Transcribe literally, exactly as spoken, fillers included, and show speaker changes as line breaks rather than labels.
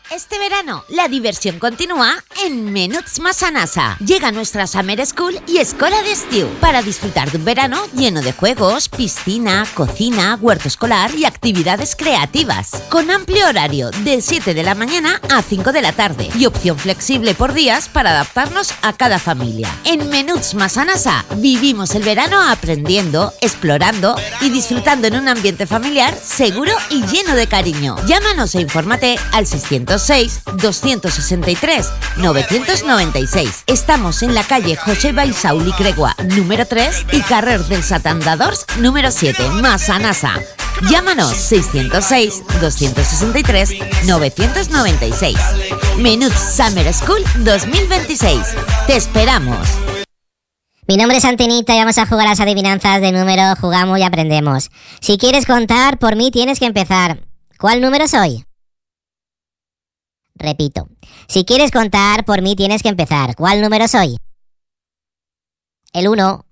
Este verano, la diversión continúa en Menuts Massanassa. Llega nuestra Summer School y Escola d'Estiu para disfrutar de un verano lleno de juegos, piscina, cocina, huerto escolar y actividades creativas. Con amplio horario de siete de la mañana a cinco de la tarde y opción flexible por días para adaptarnos a cada familia. En Menuts Massanassa vivimos el verano aprendiendo, explorando y disfrutando en un ambiente familiar seguro y lleno de cariño. Llámanos e infórmate al seiscientos seis, doscientos sesenta y tres, novecientos noventa y seis. Estamos en la calle José Baisauli Cregua, número tres y Carrer dels Atandadors, número siete, Massanassa. Llámanos seiscientos seis, doscientos sesenta y tres, novecientos noventa y seis. Menuts Summer School dos mil veintiséis. Te esperamos.
Mi nombre es Antenita y vamos a jugar a las adivinanzas de número. Jugamos y aprendemos. Si quieres contar, por mí tienes que empezar. ¿Cuál número soy? Repito. Si quieres contar, por mí tienes que empezar. ¿Cuál número soy? El uno,